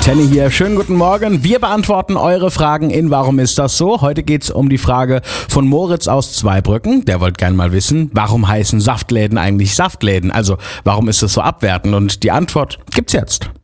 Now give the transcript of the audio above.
Tenny hier, schönen guten Morgen. Wir beantworten eure Fragen in Warum ist das so? Heute geht's um die Frage von Moritz aus Zweibrücken. Der wollte gerne mal wissen, warum heißen Saftläden eigentlich Saftläden? Also warum ist das so abwertend? Und die Antwort gibt's jetzt.